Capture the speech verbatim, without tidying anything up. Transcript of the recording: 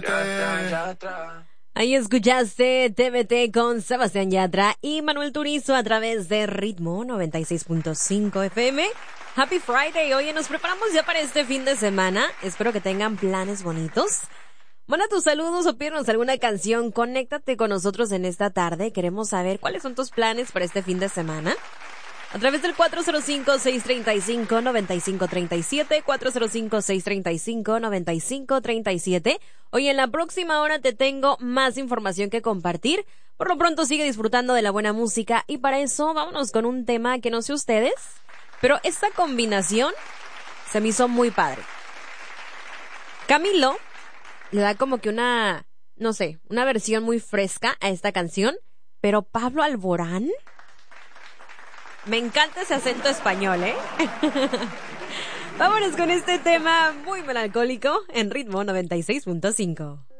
Ahí escuchaste T V T con Sebastián Yatra y Manuel Turizo a través de Ritmo noventa y seis punto cinco F M. Happy Friday. Oye, nos preparamos ya para este fin de semana. Espero que tengan planes bonitos. Manda tus saludos o pídenos alguna canción. Conéctate con nosotros en esta tarde. Queremos saber cuáles son tus planes para este fin de semana. A través del cuatro cero cinco, seis tres cinco, nueve cinco tres siete, cuatro cero cinco, seis tres cinco, nueve cinco tres siete. Hoy en la próxima hora te tengo más información que compartir. Por lo pronto sigue disfrutando de la buena música y para eso vámonos con un tema que no sé ustedes, pero esta combinación se me hizo muy padre. Camilo le da como que una, no sé, una versión muy fresca a esta canción, pero Pablo Alborán, me encanta ese acento español, ¿eh? Vámonos con este tema muy melancólico en Ritmo noventa y seis punto cinco.